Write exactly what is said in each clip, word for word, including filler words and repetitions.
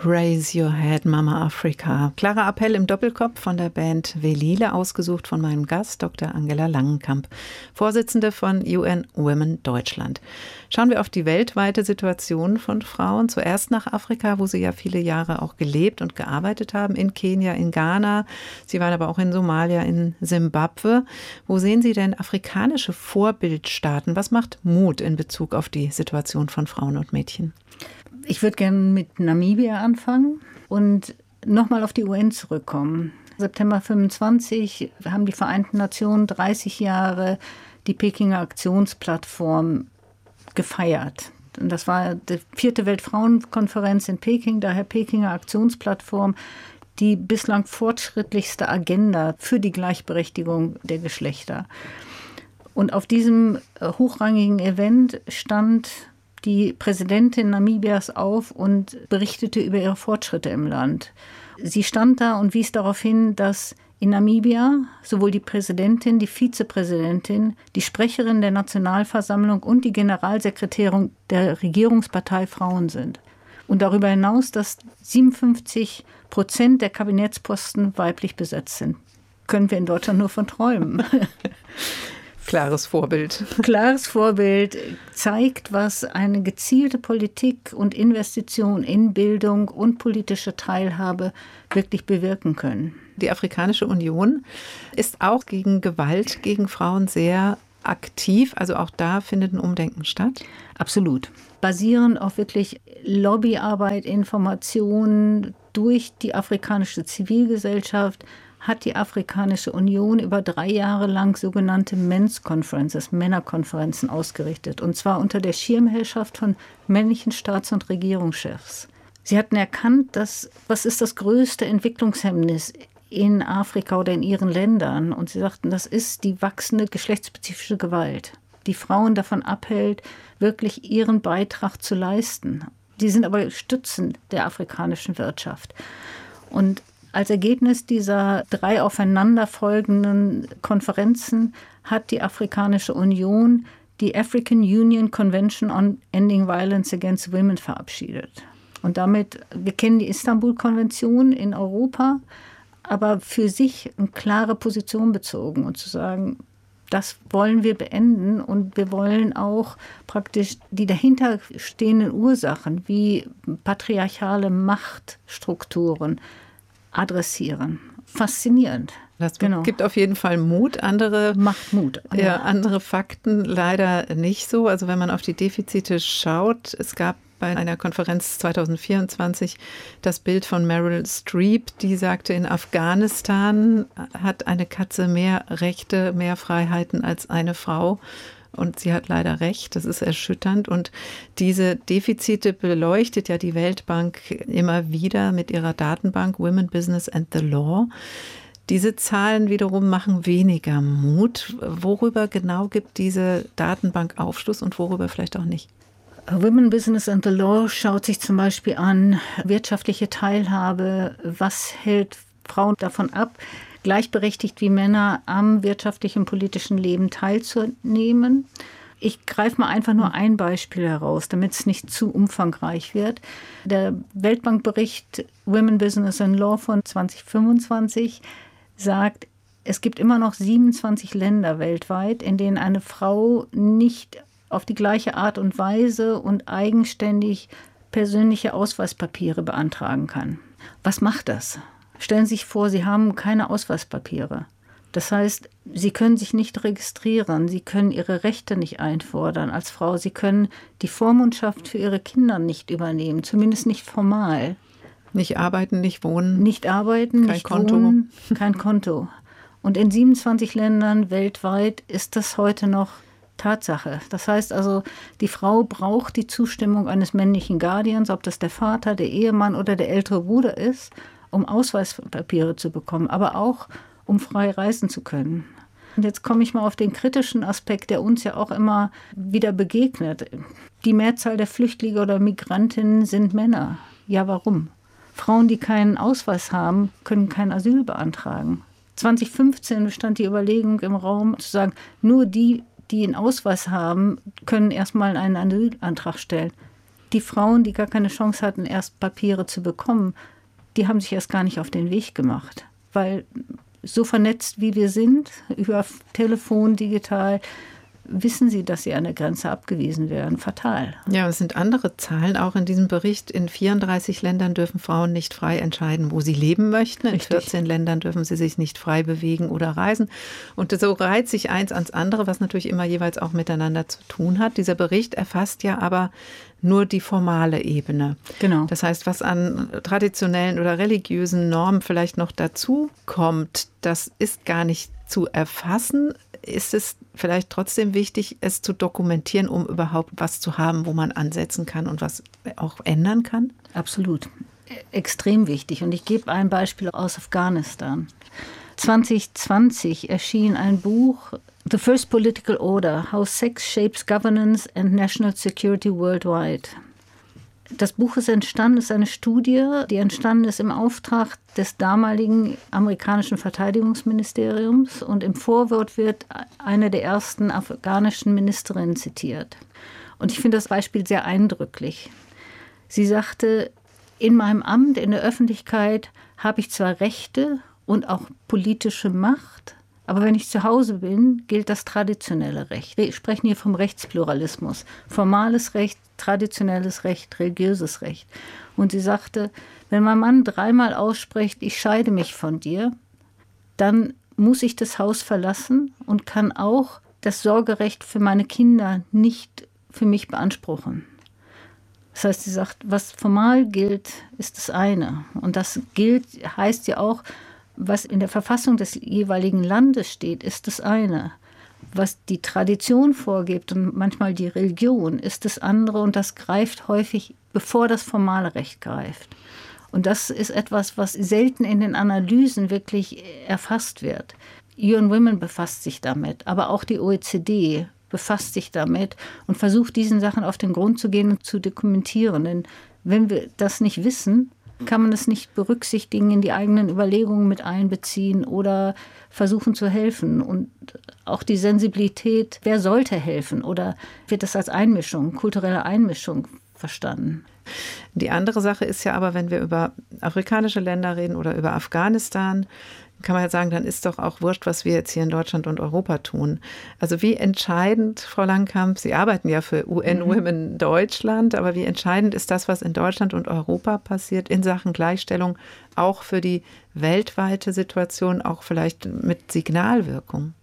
Raise Your Head, Mama Africa. Klarer Appell im Doppelkopf von der Band Velile, ausgesucht von meinem Gast, Doktor Angela Langenkamp, Vorsitzende von U N Women Deutschland. Schauen wir auf die weltweite Situation von Frauen. Zuerst nach Afrika, wo Sie ja viele Jahre auch gelebt und gearbeitet haben, in Kenia, in Ghana. Sie waren aber auch in Somalia, in Simbabwe. Wo sehen Sie denn afrikanische Vorbildstaaten? Was macht Mut in Bezug auf die Situation von Frauen und Mädchen? Ich würde gerne mit Namibia anfangen und nochmal auf die U N zurückkommen. September fünfundzwanzig haben die Vereinten Nationen dreißig Jahre die Pekinger Aktionsplattform gefeiert. Und das war die vierte Weltfrauenkonferenz in Peking, daher Pekinger Aktionsplattform, die bislang fortschrittlichste Agenda für die Gleichberechtigung der Geschlechter. Und auf diesem hochrangigen Event stand die Präsidentin Namibias auf und berichtete über ihre Fortschritte im Land. Sie stand da und wies darauf hin, dass in Namibia sowohl die Präsidentin, die Vizepräsidentin, die Sprecherin der Nationalversammlung und die Generalsekretärin der Regierungspartei Frauen sind. Und darüber hinaus, dass siebenundfünfzig Prozent der Kabinettsposten weiblich besetzt sind. Können wir in Deutschland nur von träumen. Klares Vorbild. Klares Vorbild zeigt, was eine gezielte Politik und Investition in Bildung und politische Teilhabe wirklich bewirken können. Die Afrikanische Union ist auch gegen Gewalt gegen Frauen sehr aktiv. Also auch da findet ein Umdenken statt? Absolut. Basierend auf wirklich Lobbyarbeit, Informationen durch die afrikanische Zivilgesellschaft hat die Afrikanische Union über drei Jahre lang sogenannte Men's Conferences, Männerkonferenzen ausgerichtet. Und zwar unter der Schirmherrschaft von männlichen Staats- und Regierungschefs. Sie hatten erkannt, dass, was ist das größte Entwicklungshemmnis in Afrika oder in ihren Ländern? Und sie sagten, das ist die wachsende geschlechtsspezifische Gewalt, die Frauen davon abhält, wirklich ihren Beitrag zu leisten. Die sind aber Stützen der afrikanischen Wirtschaft. Und als Ergebnis dieser drei aufeinanderfolgenden Konferenzen hat die Afrikanische Union die African Union Convention on Ending Violence Against Women verabschiedet. Und damit, wir kennen die Istanbul-Konvention in Europa, aber für sich eine klare Position bezogen und zu sagen, das wollen wir beenden und wir wollen auch praktisch die dahinterstehenden Ursachen wie patriarchale Machtstrukturen adressieren. Faszinierend. Das genau. Gibt auf jeden Fall Mut. Andere macht Mut. Ja, ja, andere Fakten leider nicht so. Also wenn man auf die Defizite schaut, es gab bei einer Konferenz zwanzig vierundzwanzig das Bild von Meryl Streep, die sagte, in Afghanistan hat eine Katze mehr Rechte, mehr Freiheiten als eine Frau. Und sie hat leider recht, das ist erschütternd. Und diese Defizite beleuchtet ja die Weltbank immer wieder mit ihrer Datenbank Women, Business and the Law. Diese Zahlen wiederum machen weniger Mut. Worüber genau gibt diese Datenbank Aufschluss und worüber vielleicht auch nicht? Women, Business and the Law schaut sich zum Beispiel an wirtschaftliche Teilhabe. Was hält Frauen davon ab, gleichberechtigt wie Männer am wirtschaftlichen und politischen Leben teilzunehmen? Ich greife mal einfach nur ein Beispiel heraus, damit es nicht zu umfangreich wird. Der Weltbankbericht Women, Business and Law von zwanzig fünfundzwanzig sagt, es gibt immer noch siebenundzwanzig Länder weltweit, in denen eine Frau nicht auf die gleiche Art und Weise und eigenständig persönliche Ausweispapiere beantragen kann. Was macht das? Stellen Sie sich vor, Sie haben keine Ausweispapiere. Das heißt, Sie können sich nicht registrieren, Sie können Ihre Rechte nicht einfordern als Frau, Sie können die Vormundschaft für Ihre Kinder nicht übernehmen, zumindest nicht formal. Nicht arbeiten, nicht wohnen. Nicht arbeiten, kein nicht Konto. wohnen, kein Konto. Und in siebenundzwanzig Ländern weltweit ist das heute noch Tatsache. Das heißt also, die Frau braucht die Zustimmung eines männlichen Guardians, ob das der Vater, der Ehemann oder der ältere Bruder ist, um Ausweispapiere zu bekommen, aber auch um frei reisen zu können. Und jetzt komme ich mal auf den kritischen Aspekt, der uns ja auch immer wieder begegnet. Die Mehrzahl der Flüchtlinge oder Migrantinnen sind Männer. Ja, warum? Frauen, die keinen Ausweis haben, können kein Asyl beantragen. zwanzig fünfzehn bestand die Überlegung im Raum, zu sagen, nur die, die einen Ausweis haben, können erstmal einen Asylantrag stellen. Die Frauen, die gar keine Chance hatten, erst Papiere zu bekommen, die haben sich erst gar nicht auf den Weg gemacht. Weil so vernetzt wie wir sind, über Telefon, digital, wissen sie, dass sie an der Grenze abgewiesen werden. Fatal. Ja, es sind andere Zahlen auch in diesem Bericht. In vierunddreißig Ländern dürfen Frauen nicht frei entscheiden, wo sie leben möchten. In Richtig. vierzehn Ländern dürfen sie sich nicht frei bewegen oder reisen. Und so reiht sich eins ans andere, was natürlich immer jeweils auch miteinander zu tun hat. Dieser Bericht erfasst ja aber nur die formale Ebene. Genau. Das heißt, was an traditionellen oder religiösen Normen vielleicht noch dazu kommt, das ist gar nicht zu erfassen. Ist es vielleicht trotzdem wichtig, es zu dokumentieren, um überhaupt was zu haben, wo man ansetzen kann und was auch ändern kann? Absolut. Extrem wichtig. Und ich gebe ein Beispiel aus Afghanistan. zwanzig zwanzig erschien ein Buch, The First Political Order, How Sex Shapes Governance and National Security Worldwide. Das Buch ist entstanden, ist eine Studie, die entstanden ist im Auftrag des damaligen amerikanischen Verteidigungsministeriums. Und im Vorwort wird eine der ersten afghanischen Ministerinnen zitiert. Und ich finde das Beispiel sehr eindrücklich. Sie sagte, in meinem Amt, in der Öffentlichkeit habe ich zwar Rechte und auch politische Macht, aber wenn ich zu Hause bin, gilt das traditionelle Recht. Wir sprechen hier vom Rechtspluralismus. Formales Recht, traditionelles Recht, religiöses Recht. Und sie sagte, wenn mein Mann dreimal ausspricht, ich scheide mich von dir, dann muss ich das Haus verlassen und kann auch das Sorgerecht für meine Kinder nicht für mich beanspruchen. Das heißt, sie sagt, was formal gilt, ist das eine. Und das gilt, heißt ja auch, was in der Verfassung des jeweiligen Landes steht, ist das eine. Was die Tradition vorgibt und manchmal die Religion, ist das andere. Und das greift häufig, bevor das formale Recht greift. Und das ist etwas, was selten in den Analysen wirklich erfasst wird. U N Women befasst sich damit, aber auch die O E C D befasst sich damit und versucht, diesen Sachen auf den Grund zu gehen und zu dokumentieren. Denn wenn wir das nicht wissen, kann man es nicht berücksichtigen, in die eigenen Überlegungen mit einbeziehen oder versuchen zu helfen. Und auch die Sensibilität, wer sollte helfen? Oder wird das als Einmischung, kulturelle Einmischung verstanden? Die andere Sache ist ja aber, wenn wir über afrikanische Länder reden oder über Afghanistan, kann man ja sagen, dann ist doch auch wurscht, was wir jetzt hier in Deutschland und Europa tun. Also wie entscheidend, Frau Langkamp, Sie arbeiten ja für U N Women Deutschland, aber wie entscheidend ist das, was in Deutschland und Europa passiert in Sachen Gleichstellung, auch für die weltweite Situation, auch vielleicht mit Signalwirkung?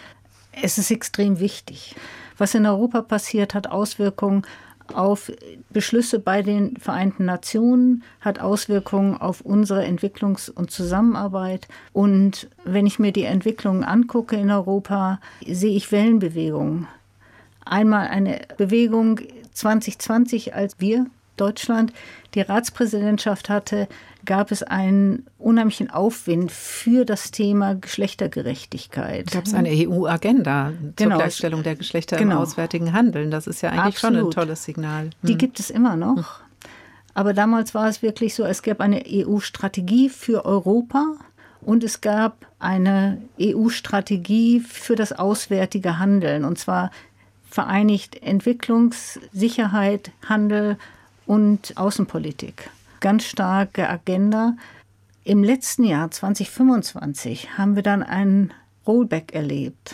Es ist extrem wichtig. Was in Europa passiert, hat Auswirkungen auf Beschlüsse bei den Vereinten Nationen, hat Auswirkungen auf unsere Entwicklungs- und Zusammenarbeit. Und wenn ich mir die Entwicklungen angucke in Europa, sehe ich Wellenbewegungen. Einmal eine Bewegung zwanzig zwanzig, als wir, Deutschland, die Ratspräsidentschaft hatte, gab es einen unheimlichen Aufwind für das Thema Geschlechtergerechtigkeit. Gab es eine E U-Agenda zur genau. Gleichstellung der Geschlechter genau. im auswärtigen Handeln. Das ist ja eigentlich Absolut. Schon ein tolles Signal. Hm. Die gibt es immer noch. Hm. Aber damals war es wirklich so, es gab eine E U-Strategie für Europa und es gab eine E U-Strategie für das auswärtige Handeln. Und zwar vereinigt Entwicklungs-, Sicherheit, Handel und Außenpolitik. Ganz starke Agenda. Im letzten Jahr, zwanzig fünfundzwanzig, haben wir dann einen Rollback erlebt.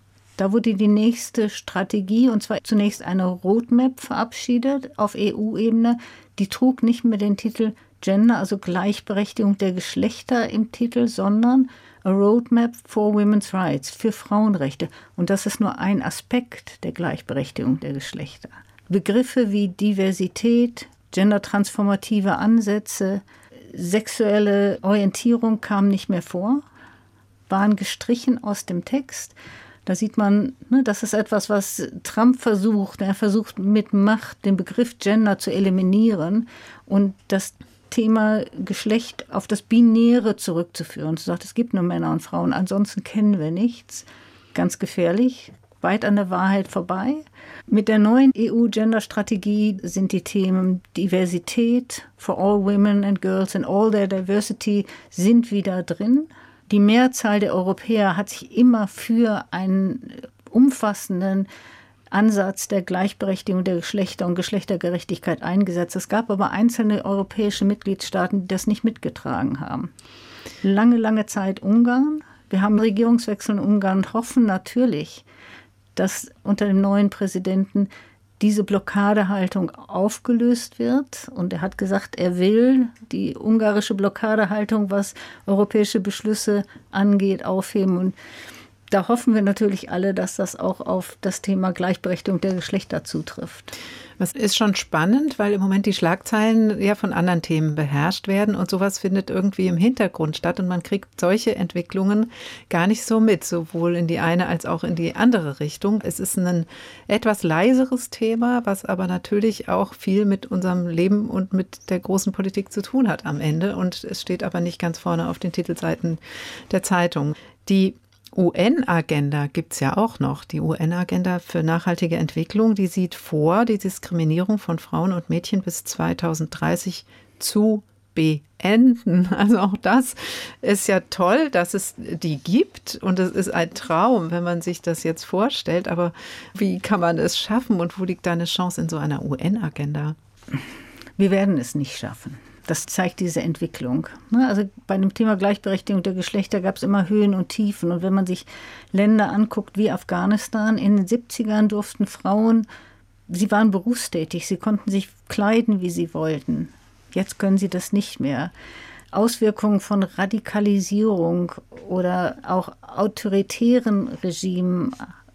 Da wurde die nächste Strategie, und zwar zunächst eine Roadmap verabschiedet auf E U-Ebene. Die trug nicht mehr den Titel Gender, also Gleichberechtigung der Geschlechter im Titel, sondern A Roadmap for Women's Rights, für Frauenrechte. Und das ist nur ein Aspekt der Gleichberechtigung der Geschlechter. Begriffe wie Diversität, gendertransformative Ansätze, sexuelle Orientierung kamen nicht mehr vor, waren gestrichen aus dem Text. Da sieht man, ne, das ist etwas, was Trump versucht. Er versucht mit Macht den Begriff Gender zu eliminieren und das Thema Geschlecht auf das Binäre zurückzuführen. Er sagt, es gibt nur Männer und Frauen, ansonsten kennen wir nichts. Ganz gefährlich, weit an der Wahrheit vorbei. Mit der neuen E U-Gender-Strategie sind die Themen Diversität for all women and girls and all their diversity sind wieder drin. Die Mehrzahl der Europäer hat sich immer für einen umfassenden Ansatz der Gleichberechtigung der Geschlechter und Geschlechtergerechtigkeit eingesetzt. Es gab aber einzelne europäische Mitgliedstaaten, die das nicht mitgetragen haben. Lange, lange Zeit Ungarn. Wir haben Regierungswechsel in Ungarn und hoffen natürlich, dass unter dem neuen Präsidenten diese Blockadehaltung aufgelöst wird. Und er hat gesagt, er will die ungarische Blockadehaltung, was europäische Beschlüsse angeht, aufheben. Und da hoffen wir natürlich alle, dass das auch auf das Thema Gleichberechtigung der Geschlechter zutrifft. Das ist schon spannend, weil im Moment die Schlagzeilen ja von anderen Themen beherrscht werden und sowas findet irgendwie im Hintergrund statt und man kriegt solche Entwicklungen gar nicht so mit, sowohl in die eine als auch in die andere Richtung. Es ist ein etwas leiseres Thema, was aber natürlich auch viel mit unserem Leben und mit der großen Politik zu tun hat am Ende und es steht aber nicht ganz vorne auf den Titelseiten der Zeitung. Die U N-Agenda gibt es ja auch noch. Die U N-Agenda für nachhaltige Entwicklung, die sieht vor, die Diskriminierung von Frauen und Mädchen bis zweitausenddreißig zu beenden. Also auch das ist ja toll, dass es die gibt und es ist ein Traum, wenn man sich das jetzt vorstellt. Aber wie kann man es schaffen und wo liegt da eine Chance in so einer U N-Agenda? Wir werden es nicht schaffen. Das zeigt diese Entwicklung. Also bei dem Thema Gleichberechtigung der Geschlechter gab es immer Höhen und Tiefen. Und wenn man sich Länder anguckt wie Afghanistan, in den siebzigern durften Frauen, sie waren berufstätig, sie konnten sich kleiden, wie sie wollten. Jetzt können sie das nicht mehr. Auswirkungen von Radikalisierung oder auch autoritären Regimen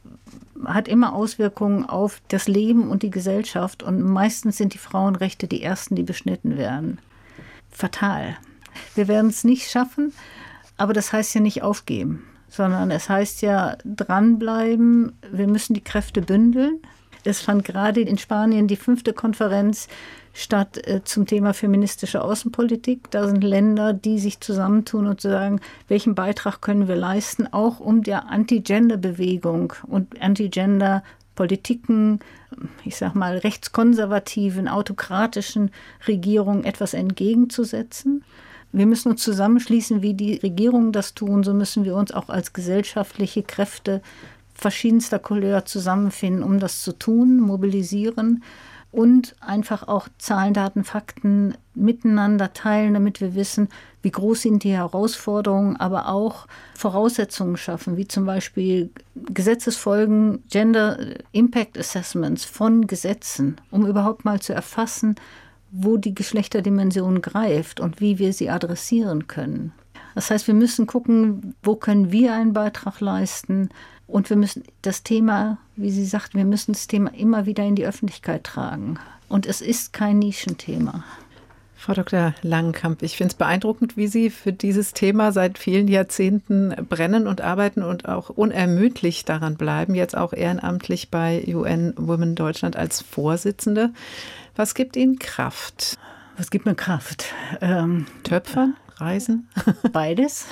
hat immer Auswirkungen auf das Leben und die Gesellschaft. Und meistens sind die Frauenrechte die ersten, die beschnitten werden. Fatal. Wir werden es nicht schaffen, aber das heißt ja nicht aufgeben, sondern es heißt ja dranbleiben. Wir müssen die Kräfte bündeln. Es fand gerade in Spanien die fünfte Konferenz statt äh, zum Thema feministische Außenpolitik. Da sind Länder, die sich zusammentun und sagen, welchen Beitrag können wir leisten, auch um der Anti-Gender-Bewegung und Anti-Gender-Politiken, ich sag mal rechtskonservativen, autokratischen Regierungen etwas entgegenzusetzen. Wir müssen uns zusammenschließen, wie die Regierungen das tun, so müssen wir uns auch als gesellschaftliche Kräfte verschiedenster Couleur zusammenfinden, um das zu tun, mobilisieren und einfach auch Zahlen, Daten, Fakten miteinander teilen, damit wir wissen, wie groß sind die Herausforderungen, aber auch Voraussetzungen schaffen, wie zum Beispiel Gesetzesfolgen, Gender Impact Assessments von Gesetzen, um überhaupt mal zu erfassen, wo die Geschlechterdimension greift und wie wir sie adressieren können. Das heißt, wir müssen gucken, wo können wir einen Beitrag leisten und wir müssen das Thema, wie Sie sagten, wir müssen das Thema immer wieder in die Öffentlichkeit tragen. Und es ist kein Nischenthema. Frau Doktor Langenkamp, ich finde es beeindruckend, wie Sie für dieses Thema seit vielen Jahrzehnten brennen und arbeiten und auch unermüdlich daran bleiben, jetzt auch ehrenamtlich bei U N Women Deutschland als Vorsitzende. Was gibt Ihnen Kraft? Was gibt mir Kraft? Ähm, Töpfern? Reisen? Beides.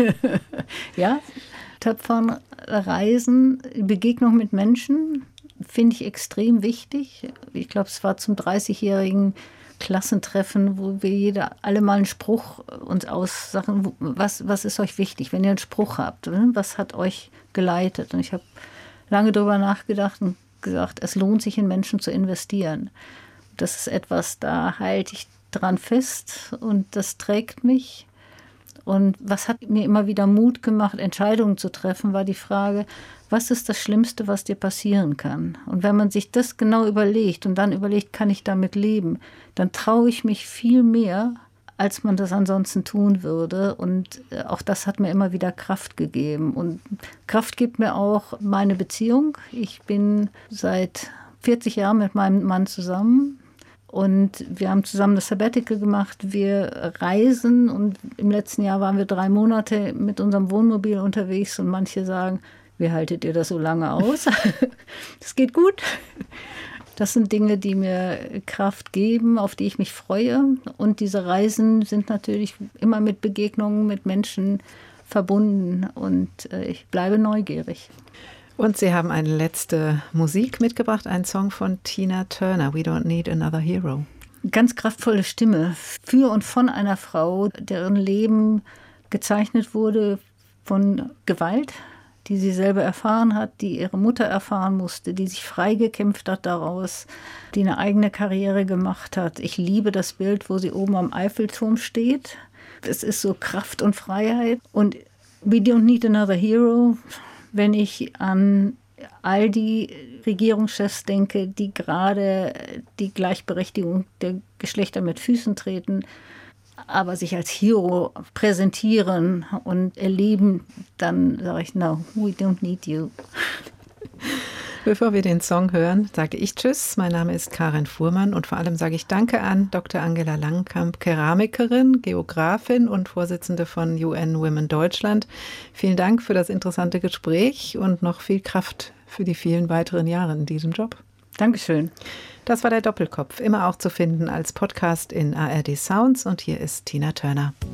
Ja, Töpfern, Reisen, Begegnung mit Menschen finde ich extrem wichtig. Ich glaube, es war zum dreißigjährigen Klassentreffen, wo wir jeder alle mal einen Spruch uns aussagen, was, was ist euch wichtig, wenn ihr einen Spruch habt, was hat euch geleitet? Und ich habe lange darüber nachgedacht und gesagt, es lohnt sich in Menschen zu investieren. Das ist etwas, da halte ich dran fest und das trägt mich. Und was hat mir immer wieder Mut gemacht, Entscheidungen zu treffen, war die Frage, was ist das Schlimmste, was dir passieren kann? Und wenn man sich das genau überlegt und dann überlegt, kann ich damit leben, dann traue ich mich viel mehr, als man das ansonsten tun würde. Und auch das hat mir immer wieder Kraft gegeben. Und Kraft gibt mir auch meine Beziehung. Ich bin seit vierzig Jahren mit meinem Mann zusammen. Und wir haben zusammen das Sabbatical gemacht. Wir reisen und im letzten Jahr waren wir drei Monate mit unserem Wohnmobil unterwegs und manche sagen, wie haltet ihr das so lange aus? Das geht gut. Das sind Dinge, die mir Kraft geben, auf die ich mich freue. Und diese Reisen sind natürlich immer mit Begegnungen mit Menschen verbunden und ich bleibe neugierig. Und Sie haben eine letzte Musik mitgebracht, einen Song von Tina Turner, We Don't Need Another Hero. Ganz kraftvolle Stimme für und von einer Frau, deren Leben gezeichnet wurde von Gewalt, die sie selber erfahren hat, die ihre Mutter erfahren musste, die sich freigekämpft hat daraus, die eine eigene Karriere gemacht hat. Ich liebe das Bild, wo sie oben am Eiffelturm steht. Es ist so Kraft und Freiheit. Und We Don't Need Another Hero, wenn ich an all die Regierungschefs denke, die gerade die Gleichberechtigung der Geschlechter mit Füßen treten, aber sich als Hero präsentieren und erleben, dann sage ich, no, we don't need you. Bevor wir den Song hören, sage ich Tschüss. Mein Name ist Karin Fuhrmann und vor allem sage ich Danke an Doktor Angela Langenkamp, Keramikerin, Geografin und Vorsitzende von U N Women Deutschland. Vielen Dank für das interessante Gespräch und noch viel Kraft für die vielen weiteren Jahre in diesem Job. Dankeschön. Das war der Doppelkopf, immer auch zu finden als Podcast in A R D Sounds und hier ist Tina Turner.